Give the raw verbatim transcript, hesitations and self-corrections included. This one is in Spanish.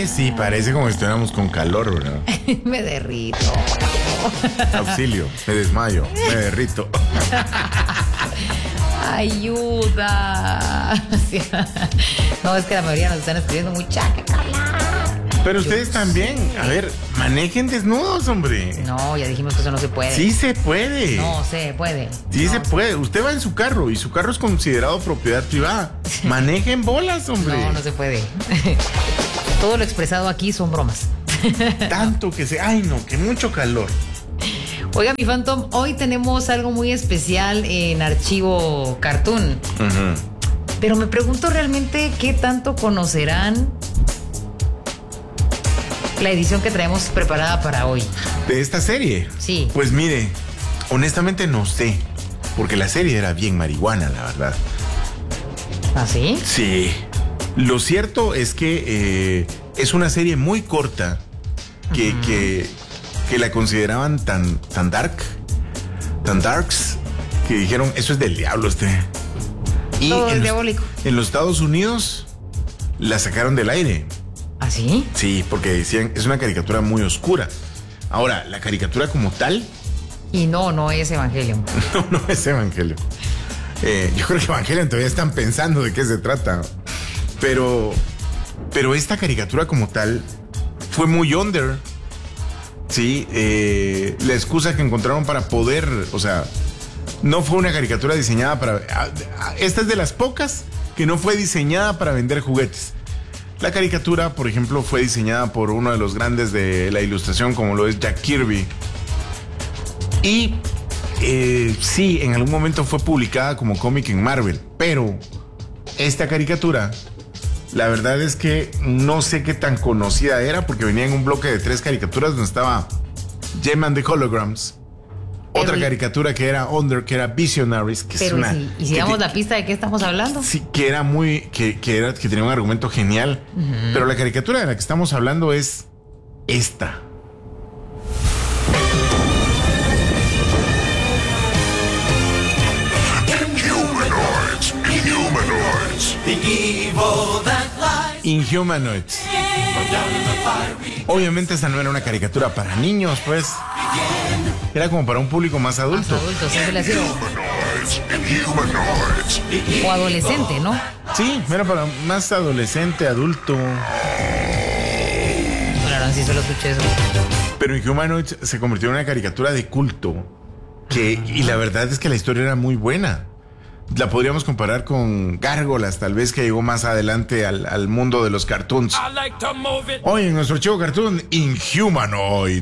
aire sí, parece como si estuviéramos con calor, ¿verdad? Me derrito. Auxilio, me desmayo, me derrito. Ayuda. No, es que la mayoría nos están escribiendo mucha que hablar. Pero ustedes también, a ver, manejen desnudos, hombre. No, ya dijimos que eso no se puede. Sí se puede. No se puede. Sí no se puede. Usted va en su carro y su carro es considerado propiedad privada. Manejen bolas, hombre. No, no se puede. Todo lo expresado aquí son bromas. Tanto que se... Ay, no, que mucho calor. Oiga, mi Phantom, hoy tenemos algo muy especial en Archivo Cartoon. Uh-huh. Pero me pregunto realmente qué tanto conocerán la edición que traemos preparada para hoy. ¿De esta serie? Sí. Pues mire, honestamente no sé, porque la serie era bien marihuana, la verdad. ¿Ah, sí? Sí. Lo cierto es que eh, es una serie muy corta que, uh-huh. que, que la consideraban tan, tan dark, tan darks, que dijeron, eso es del diablo este. Y Todo en es los, diabólico. En los Estados Unidos la sacaron del aire. ¿Ah, sí? Sí, porque decían, es una caricatura muy oscura. Ahora, la caricatura como tal... Y no, no es Evangelion. No, no es Evangelion. Eh, yo creo que Evangelion todavía están pensando de qué se trata. Pero, pero esta caricatura como tal fue muy under. Sí, eh, la excusa que encontraron para poder, o sea, no fue una caricatura diseñada para... Esta es de las pocas que no fue diseñada para vender juguetes. La caricatura, por ejemplo, fue diseñada por uno de los grandes de la ilustración, como lo es Jack Kirby. Y eh, sí, en algún momento fue publicada como cómic en Marvel, pero esta caricatura, la verdad es que no sé qué tan conocida era, porque venía en un bloque de tres caricaturas donde estaba Gem and the Holograms, pero otra caricatura que era Under, que era Visionaries, que pero es una... ¿y si, y si damos la pista de qué estamos hablando? Sí, que era muy... que, que, era, que tenía un argumento genial. Uh-huh. Pero la caricatura de la que estamos hablando es esta. Inhumanoids, Inhumanoids, the evil that lies. Inhumanoids. Obviamente esta no era una caricatura para niños, pues. Era como para un público más adulto. Más adulto, siempre le ha sido. O adolescente, ¿no? Sí, era para más adolescente, adulto. Claro, sí solo escuché eso. Pero Inhumanoids se convirtió en una caricatura de culto. Que, uh-huh. Y la verdad es que la historia era muy buena. La podríamos comparar con Gárgolas, tal vez, que llegó más adelante al, al mundo de los cartoons. Hoy en nuestro Archivo Cartoon, Inhumanoid.